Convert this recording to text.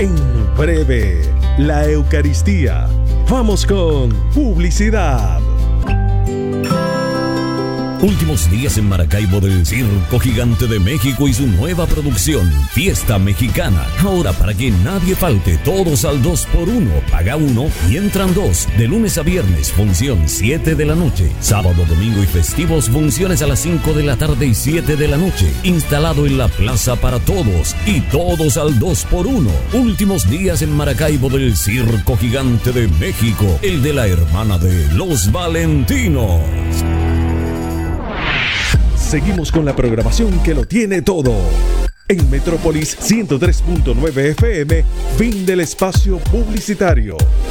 En breve, la Eucaristía. Vamos con publicidad. Últimos días en Maracaibo del Circo Gigante de México y su nueva producción, Fiesta Mexicana. Ahora, para que nadie falte, todos al 2x1. Paga 1 y entran 2. De lunes a viernes, función 7 de la noche. Sábado, domingo y festivos, funciones a las 5 de la tarde y 7 de la noche. Instalado en la Plaza para Todos. Y todos al 2x1. Últimos días en Maracaibo del Circo Gigante de México. El de la hermana de los Valentinos. Seguimos con la programación que lo tiene todo. En Metrópolis 103.9 FM, fin del espacio publicitario.